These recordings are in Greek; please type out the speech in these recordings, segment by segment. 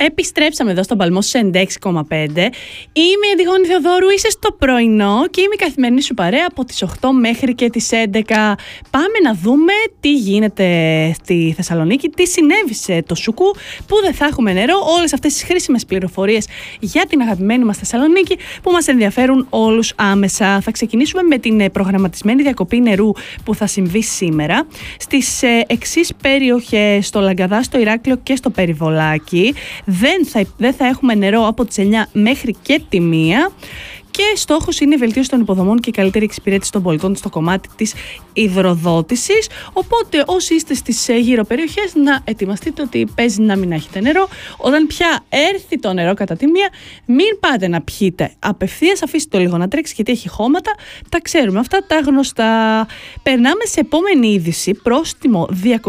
Επιστρέψαμε εδώ στον Παλμό στους 96,5. Είμαι η Αντιγόνη Θεοδόρου, είσαι στο πρωινό και είμαι η καθημερινή σου παρέα από τις 8 μέχρι και τις 11. Πάμε να δούμε τι γίνεται στη Θεσσαλονίκη, τι συνέβη σε το Σουκού, που δεν θα έχουμε νερό. Όλες αυτές τις χρήσιμες πληροφορίες για την αγαπημένη μας Θεσσαλονίκη που μας ενδιαφέρουν όλους άμεσα. Θα ξεκινήσουμε με την προγραμματισμένη διακοπή νερού που θα συμβεί σήμερα στις εξής περιοχές: στο Λαγκαδά, στο Ηράκλειο και στο Περιβολάκι. Δεν θα έχουμε νερό από τις 9 μέχρι και τη 1. Και στόχος είναι η βελτίωση των υποδομών και η καλύτερη εξυπηρέτηση των πολιτών στο κομμάτι της υδροδότησης. Οπότε, όσοι είστε στις γύρω περιοχές, να ετοιμαστείτε ότι παίζει να μην έχετε νερό. Όταν πια έρθει το νερό κατά τη 1, μην πάτε να πιείτε απευθείας, αφήστε το λίγο να τρέξει, γιατί έχει χώματα. Τα ξέρουμε αυτά, τα γνωστά. Περνάμε σε επόμενη είδηση. Πρόστιμο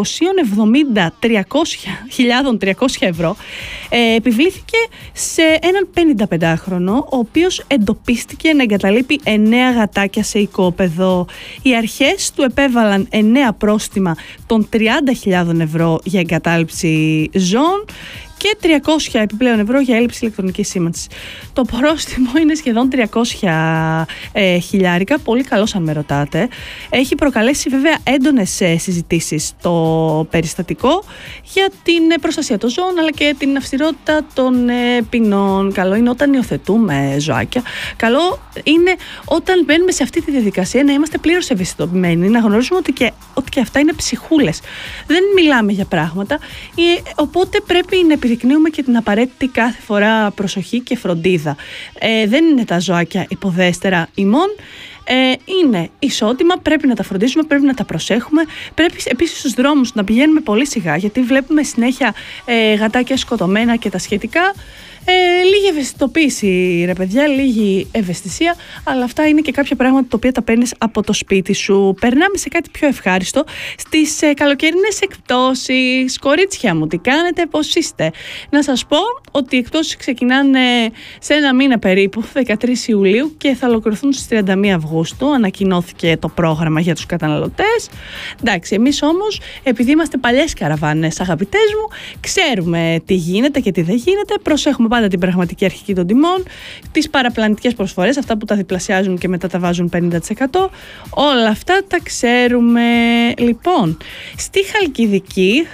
270.300 ευρώ επιβλήθηκε σε έναν 55χρονο, ο οποίος εντοπίστηκε να εγκαταλείπει 9 γατάκια σε οικόπεδο. Οι αρχές του επέβαλαν 9 πρόστιμα των 30.000 ευρώ για εγκατάλειψη ζώων και 300 επιπλέον ευρώ για έλλειψη ηλεκτρονικής σήμανσης. Το πρόστιμο είναι σχεδόν 300 χιλιάρικα, πολύ καλό αν με ρωτάτε. Έχει προκαλέσει βέβαια έντονες συζητήσεις το περιστατικό για την προστασία των ζώων αλλά και την αυστηρότητα των ποινών. Καλό είναι όταν υιοθετούμε ζωάκια, καλό είναι όταν μπαίνουμε σε αυτή τη διαδικασία να είμαστε πλήρως ευαισθητοποιημένοι, να γνωρίζουμε ότι και αυτά είναι ψυχούλες. Δεν μιλάμε για πράγματα, οπότε πρέπει να επιδεικνύουμε και την απαραίτητη κάθε φορά προσοχή και φροντίδα. Δεν είναι τα ζωάκια υποδέστερα ημών, είναι ισότιμα, πρέπει να τα φροντίσουμε, πρέπει να τα προσέχουμε. Πρέπει επίσης στους δρόμους να πηγαίνουμε πολύ σιγά, γιατί βλέπουμε συνέχεια γατάκια σκοτωμένα και τα σχετικά. Λίγη ευαισθητοποίηση, ρε παιδιά, λίγη ευαισθησία, αλλά αυτά είναι και κάποια πράγματα τα οποία τα παίρνεις από το σπίτι σου. Περνάμε σε κάτι πιο ευχάριστο, στις καλοκαιρινές εκπτώσεις. Κορίτσια μου, τι κάνετε, πώς είστε? Να σας πω ότι οι εκπτώσεις ξεκινάνε σε ένα μήνα περίπου, 13 Ιουλίου, και θα ολοκληρωθούν στις 31 Αυγούστου. Ανακοινώθηκε το πρόγραμμα για τους καταναλωτές. Εντάξει, εμείς όμως, επειδή είμαστε παλιές καραβάνες, αγαπητές μου, ξέρουμε τι γίνεται και τι δεν γίνεται. Προσέχουμε πάντα την πραγματική αρχική των τιμών, τις παραπλανητικές προσφορές, αυτά που τα διπλασιάζουν και μετά τα βάζουν 50%. Όλα αυτά τα ξέρουμε. Λοιπόν, στη Χαλκιδική,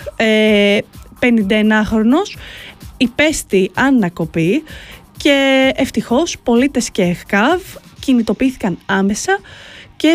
51χρονος υπέστη ανακοπή και ευτυχώς πολίτες και ΕΧΚΑΒ κινητοποιήθηκαν άμεσα και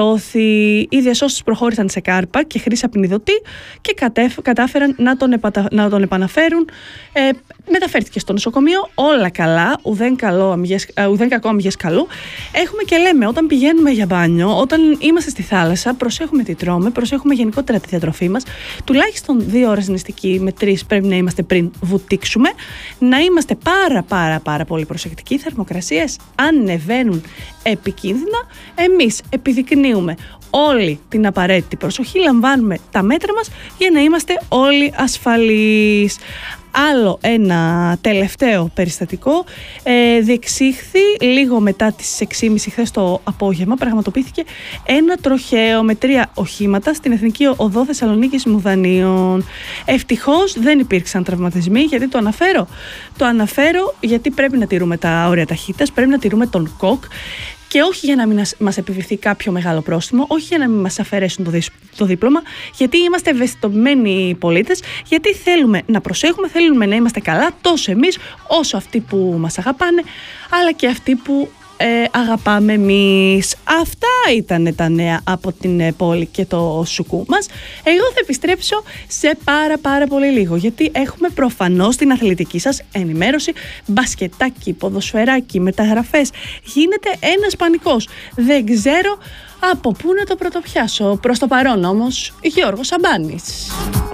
οι διασώσεις προχώρησαν σε κάρπα και χρήση απεινιδωτή και κατάφεραν να τον επαναφέρουν. Μεταφέρθηκε στο νοσοκομείο, όλα καλά, ουδέν κακό αμυγές καλού. Έχουμε και λέμε, όταν πηγαίνουμε για μπάνιο, όταν είμαστε στη θάλασσα, προσέχουμε τι τρώμε, προσέχουμε γενικότερα τη διατροφή μας. Τουλάχιστον 2 ώρες νηστική με 3 πρέπει να είμαστε πριν βουτήξουμε. Να είμαστε πάρα πολύ προσεκτικοί. Οι θερμοκρασίες ανεβαίνουν επικίνδυνα. Εμείς επιδεικνύουμε όλη την απαραίτητη προσοχή, λαμβάνουμε τα μέτρα μας για να είμαστε όλοι ασφαλείς. Άλλο ένα τελευταίο περιστατικό διεξήχθη λίγο μετά τις 6.30 χθες το απόγευμα. Πραγματοποιήθηκε ένα τροχαίο με 3 οχήματα στην Εθνική Οδό Θεσσαλονίκης Μουδανίων. Ευτυχώς δεν υπήρξαν τραυματισμοί. Γιατί το αναφέρω? Το αναφέρω γιατί πρέπει να τηρούμε τα όρια ταχύτητας, πρέπει να τηρούμε τον ΚΟΚ. Και όχι για να μην μας επιβληθεί κάποιο μεγάλο πρόστιμο, όχι για να μην μας αφαιρέσουν το δίπλωμα, γιατί είμαστε ευαισθητοποιημένοι πολίτες, γιατί θέλουμε να προσέχουμε, θέλουμε να είμαστε καλά, τόσο εμείς όσο αυτοί που μας αγαπάνε, αλλά και αυτοί που αγαπάμε εμείς. Αυτά ήταν τα νέα από την πόλη και το Σουκού μας. Εγώ θα επιστρέψω σε πάρα πολύ λίγο, γιατί έχουμε προφανώς την αθλητική σας ενημέρωση, μπασκετάκι, ποδοσφαιράκι, μεταγραφές. Γίνεται ένας πανικός. Δεν ξέρω από πού να το πρωτοπιάσω. Προς το παρόν όμως, Γιώργος Σαμπάνης.